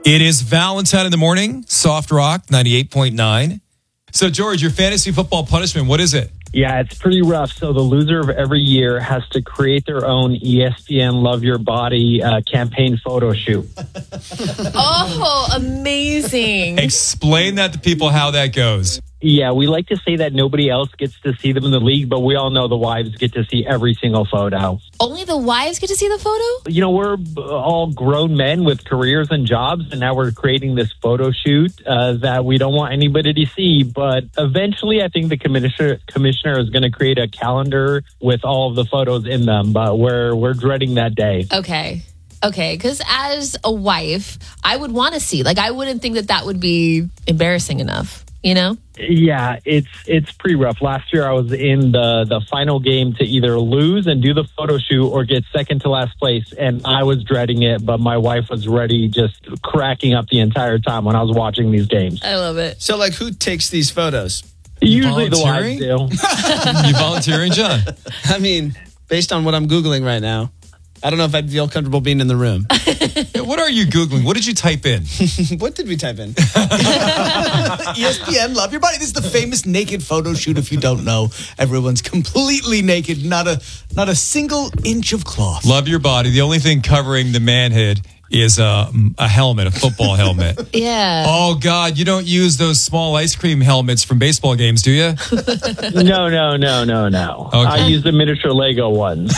It is Valentine in the morning, Soft Rock 98.9. So, George, your fantasy football punishment, what is it? Yeah, it's pretty rough. So the loser of every year has to create their own ESPN Love Your Body campaign photo shoot. Oh, amazing. Explain that to people how that goes. Yeah, we like to say that nobody else gets to see them in the league, but we all know the wives get to see every single photo. Only the wives get to see the photo? You know, we're all grown men with careers and jobs, and now we're creating this photo shoot that we don't want anybody to see. But eventually, I think the commissioner is going to create a calendar with all of the photos in them, but we're dreading that day. Okay, because as a wife, I would want to see. Like, I wouldn't think that would be embarrassing enough, you know? Yeah, it's pretty rough. Last year, I was in the final game to either lose and do the photo shoot or get second to last place, and I was dreading it, but my wife was ready, just cracking up the entire time when I was watching these games. I love it. So, like, who takes these photos? Usually the wives do. You volunteering, John? I mean, based on what I'm Googling right now, I don't know if I'd feel comfortable being in the room. What are you Googling? What did you type in? What did we type in? ESPN Love Your Body. This is the famous naked photo shoot. If you don't know, everyone's completely naked, not a single inch of cloth. Love Your Body. The only thing covering the manhood is a helmet, a football helmet. Yeah. Oh, God, you don't use those small ice cream helmets from baseball games, do you? No. Okay. I use the miniature Lego ones.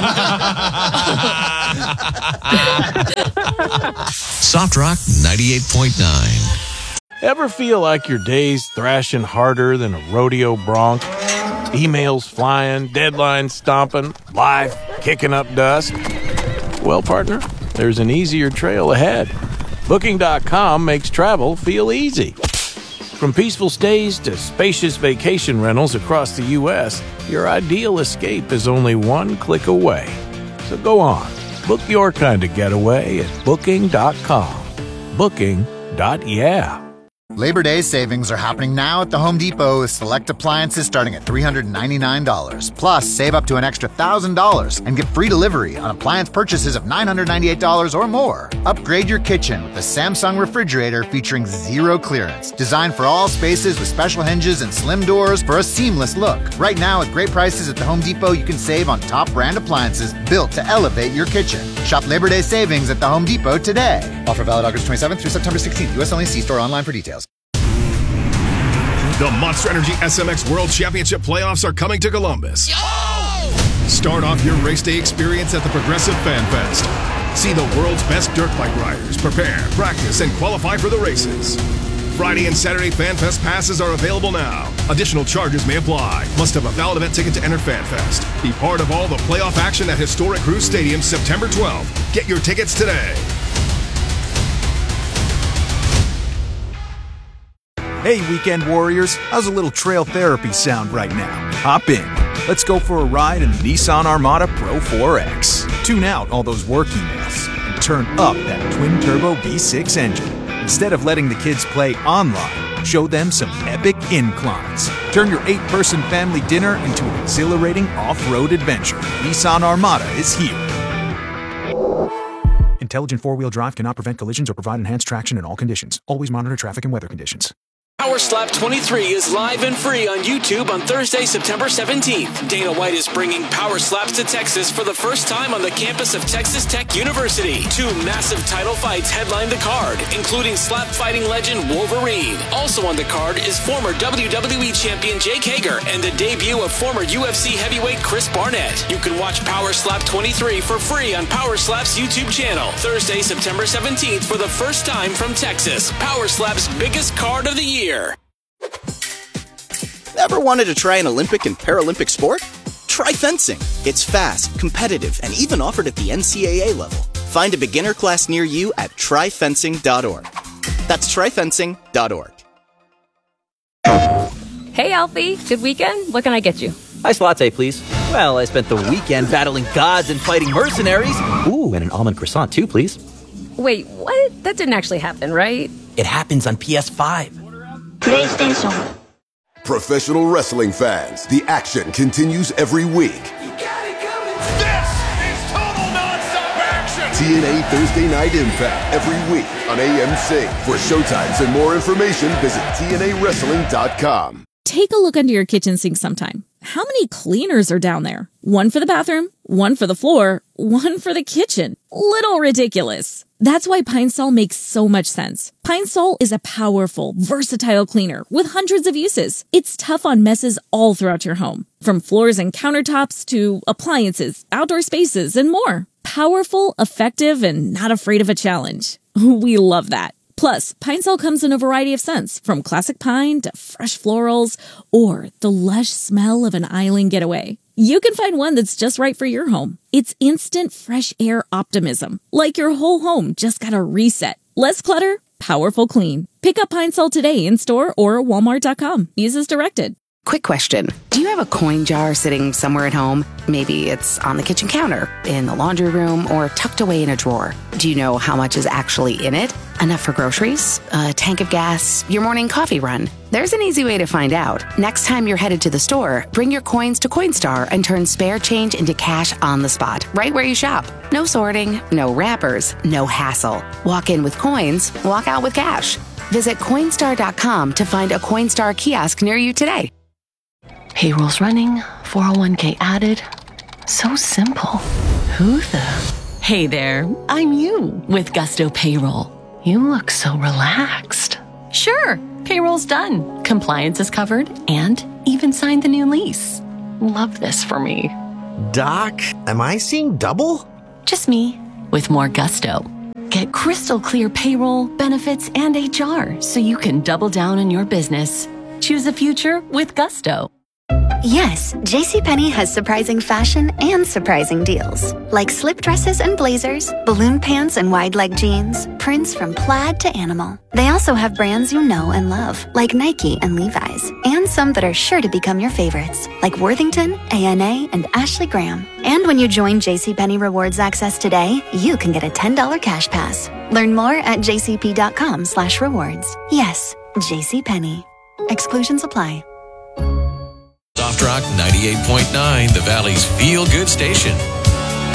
Soft Rock 98.9. Ever feel like your day's thrashing harder than a rodeo bronc? Emails flying, deadlines stomping, life kicking up dust? Well, partner, there's an easier trail ahead. Booking.com makes travel feel easy. From peaceful stays to spacious vacation rentals across the U.S., your ideal escape is only one click away. So go on, book your kind of getaway at Booking.com. Booking.yeah. Labor Day savings are happening now at the Home Depot with select appliances starting at $399. Plus, save up to an extra $1,000 and get free delivery on appliance purchases of $998 or more. Upgrade your kitchen with the Samsung refrigerator featuring zero clearance. Designed for all spaces with special hinges and slim doors for a seamless look. Right now, at great prices at the Home Depot, you can save on top brand appliances built to elevate your kitchen. Shop Labor Day savings at the Home Depot today. Offer valid August 27th through September 16th. U.S. only. See store online for details. The Monster Energy SMX World Championship playoffs are coming to Columbus. Start off your race day experience at the Progressive Fan Fest. See the world's best dirt bike riders prepare, practice, and qualify for the races. Friday and Saturday Fan Fest passes are available now. Additional charges may apply. Must have a valid event ticket to enter Fan Fest. Be part of all the playoff action at Historic Cruise Stadium September 12th. Get your tickets today. Hey, weekend warriors, how's a little trail therapy sound right now? Hop in. Let's go for a ride in the Nissan Armada Pro 4X. Tune out all those work emails and turn up that twin-turbo V6 engine. Instead of letting the kids play online, show them some epic inclines. Turn your 8-person family dinner into an exhilarating off-road adventure. Nissan Armada is here. Intelligent four-wheel drive cannot prevent collisions or provide enhanced traction in all conditions. Always monitor traffic and weather conditions. Power Slap 23 is live and free on YouTube on Thursday, September 17th. Dana White is bringing Power Slaps to Texas for the first time on the campus of Texas Tech University. 2 massive title fights headline the card, including slap fighting legend Wolverine. Also on the card is former WWE champion Jake Hager and the debut of former UFC heavyweight Chris Barnett. You can watch Power Slap 23 for free on Power Slap's YouTube channel. Thursday, September 17th for the first time from Texas. Power Slap's biggest card of the year. Ever wanted to try an Olympic and Paralympic sport? Try fencing. It's fast, competitive, and even offered at the NCAA level. Find a beginner class near you at tryfencing.org. That's tryfencing.org. Hey, Alfie. Good weekend? What can I get you? Ice latte, please. Well, I spent the weekend battling gods and fighting mercenaries. Ooh, and an almond croissant, too, please. Wait, what? That didn't actually happen, right? It happens on PS5. PlayStation. Professional wrestling fans, the action continues every week. This is total non-stop action. TNA Thursday Night Impact every week on AMC. For showtimes and more information, visit TNAWrestling.com. Take a look under your kitchen sink sometime. How many cleaners are down there? One for the bathroom, one for the floor, one for the kitchen. Little ridiculous. That's why Pine Sol makes so much sense. Pine Sol is a powerful, versatile cleaner with hundreds of uses. It's tough on messes all throughout your home, from floors and countertops to appliances, outdoor spaces, and more. Powerful, effective, and not afraid of a challenge. We love that. Plus, Pine Sol comes in a variety of scents, from classic pine to fresh florals or the lush smell of an island getaway. You can find one that's just right for your home. It's instant fresh air optimism, like your whole home just got a reset. Less clutter, powerful clean. Pick up Pine Sol today in store or Walmart.com. Use as directed. Quick question. Do you have a coin jar sitting somewhere at home? Maybe it's on the kitchen counter, in the laundry room, or tucked away in a drawer. Do you know how much is actually in it? Enough for groceries? A tank of gas? Your morning coffee run? There's an easy way to find out. Next time you're headed to the store, bring your coins to Coinstar and turn spare change into cash on the spot, right where you shop. No sorting, no wrappers, no hassle. Walk in with coins, walk out with cash. Visit Coinstar.com to find a Coinstar kiosk near you today. Payroll's running, 401k added. So simple. Who the? Hey there, I'm you with Gusto Payroll. You look so relaxed. Sure, payroll's done. Compliance is covered and even signed the new lease. Love this for me. Doc, am I seeing double? Just me with more Gusto. Get crystal clear payroll, benefits, and HR so you can double down on your business. Choose a future with Gusto. Yes, JCPenney has surprising fashion and surprising deals. Like slip dresses and blazers, balloon pants and wide leg jeans, prints from plaid to animal. They also have brands you know and love, like Nike and Levi's, and some that are sure to become your favorites, like Worthington, A&A, and Ashley Graham. And when you join JCPenney Rewards Access today, you can get a $10 cash pass. Learn more at jcp.com/rewards. Yes, JCPenney. Exclusions apply. Soft Rock 98.9, the Valley's feel-good station.